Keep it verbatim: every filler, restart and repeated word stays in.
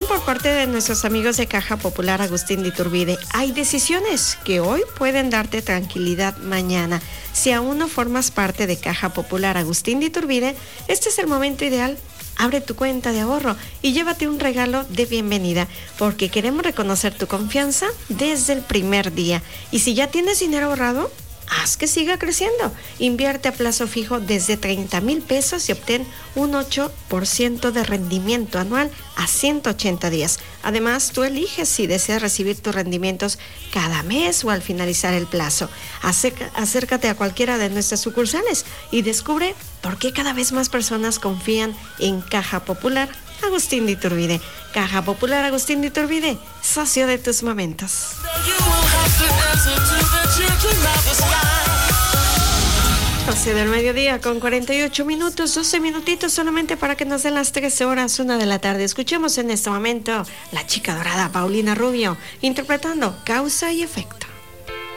por parte de nuestros amigos de Caja Popular Agustín de Iturbide. Hay decisiones que hoy pueden darte tranquilidad mañana. Si aún no formas parte de Caja Popular Agustín de Iturbide, este es el momento ideal. Abre tu cuenta de ahorro y llévate un regalo de bienvenida, porque queremos reconocer tu confianza desde el primer día. Y si ya tienes dinero ahorrado, haz que siga creciendo. Invierte a plazo fijo desde treinta mil pesos y obtén un ocho por ciento de rendimiento anual a ciento ochenta días. Además, tú eliges si deseas recibir tus rendimientos cada mes o al finalizar el plazo. Acerca, acércate a cualquiera de nuestras sucursales y descubre por qué cada vez más personas confían en Caja Popular Agustín de Iturbide. Caja Popular Agustín de Iturbide, socio de tus momentos. doce del mediodía con cuarenta y ocho minutos, doce minutitos solamente para que nos den las trece horas, una de la tarde. Escuchemos en este momento la chica dorada Paulina Rubio interpretando Causa y Efecto.